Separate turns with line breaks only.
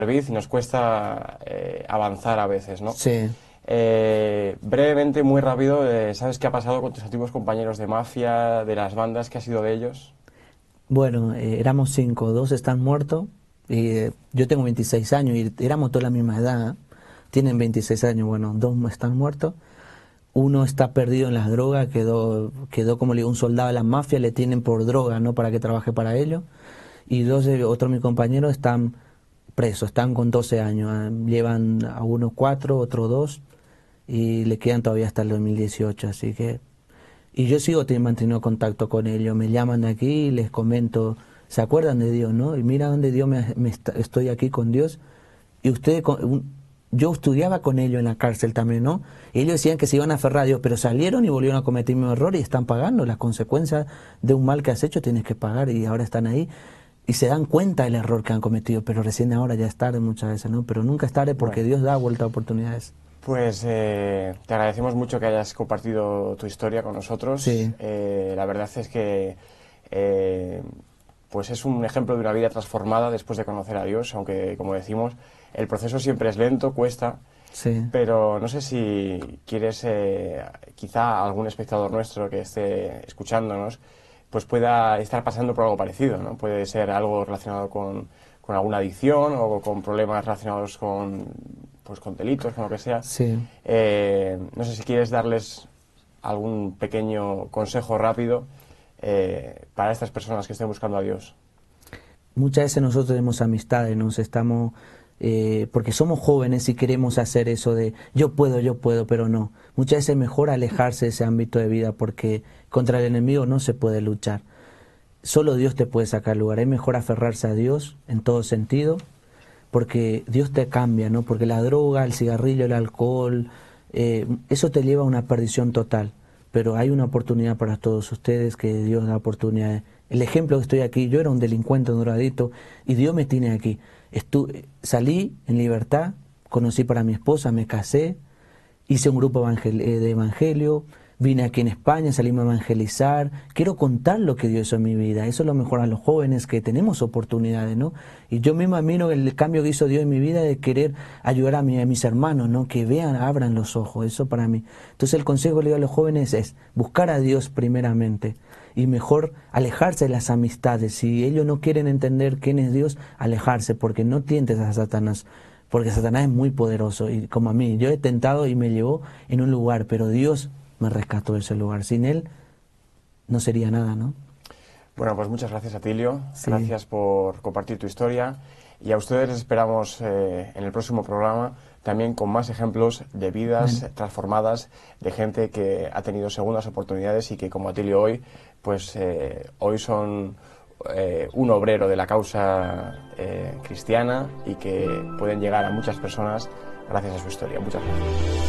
y nos cuesta avanzar a veces, ¿no?
Sí.
Brevemente, muy rápido, ¿sabes qué ha pasado con tus antiguos compañeros de mafia, de las bandas? ¿Qué ha sido de ellos?
Bueno, éramos 5, 2 están muertos, y yo tengo 26 años y éramos toda la misma edad, tienen 26 años, bueno, 2 están muertos, uno está perdido en las drogas, quedó como le digo, un soldado de la mafia, le tienen por droga, ¿no? Para que trabaje para ellos, y dos de otros mis compañeros están presos, están con 12 años, llevan a uno 4, otro 2, y le quedan todavía hasta el 2018, así que... Y yo sigo manteniendo contacto con ellos, me llaman de aquí y les comento, ¿se acuerdan de Dios, no? Y mira dónde Dios estoy aquí con Dios. Y ustedes, yo estudiaba con ellos en la cárcel también, ¿no? Y ellos decían que se iban a aferrar a Dios, pero salieron y volvieron a cometer el mismo error y están pagando las consecuencias de un mal que has hecho, tienes que pagar y ahora están ahí. Y se dan cuenta del error que han cometido, pero recién ahora ya es tarde muchas veces, ¿no? Pero nunca es tarde porque
Bueno,
Dios da vuelta a oportunidades.
pues te agradecemos mucho que hayas compartido tu historia con nosotros.
Sí,
La verdad es que eh, pues es un ejemplo de una vida transformada después de conocer a Dios, aunque como decimos, el proceso siempre es lento, cuesta,
sí.
pero no sé si quieres, quizá algún espectador nuestro que esté escuchándonos, pues pueda estar pasando por algo parecido, ¿no? Puede ser algo relacionado con alguna adicción o con problemas relacionados con, pues, con delitos, con lo que sea.
Sí.
No sé si quieres darles algún pequeño consejo rápido para estas personas que estén buscando a Dios.
Muchas veces nosotros tenemos amistades, nos estamos, porque somos jóvenes y queremos hacer eso de yo puedo, pero no. Muchas veces es mejor alejarse de ese ámbito de vida porque contra el enemigo no se puede luchar. Solo Dios te puede sacar lugar. Es mejor aferrarse a Dios en todo sentido, porque Dios te cambia, ¿no? Porque la droga, el cigarrillo, el alcohol, eso te lleva a una perdición total. Pero hay una oportunidad para todos ustedes, que Dios da oportunidades. El ejemplo que estoy aquí, yo era un delincuente, un drogadito, y Dios me tiene aquí. Salí en libertad, conocí para mi esposa, me casé, hice un grupo de evangelio, vine aquí en España, salimos a evangelizar, quiero contar lo que Dios hizo en mi vida, eso es lo mejor a los jóvenes que tenemos oportunidades, ¿no? Y yo mismo admiro el cambio que hizo Dios en mi vida de querer ayudar a mis hermanos, ¿no? Que vean, abran los ojos, eso para mí. Entonces el consejo que le doy a los jóvenes es buscar a Dios primeramente y mejor alejarse de las amistades. Si ellos no quieren entender quién es Dios, alejarse, porque no tientes a Satanás. Porque Satanás es muy poderoso y como a mí, yo he tentado y me llevó en un lugar, pero Dios me rescató de ese lugar. Sin Él no sería nada, ¿no?
Bueno, pues muchas gracias, Atilio.
Sí,
Gracias por compartir tu historia. Y a ustedes les esperamos en el próximo programa también con más ejemplos de vidas
amén.
transformadas, de gente que ha tenido segundas oportunidades y que, como Atilio hoy, pues hoy son un obrero de la causa cristiana y que pueden llegar a muchas personas gracias a su historia. Muchas gracias.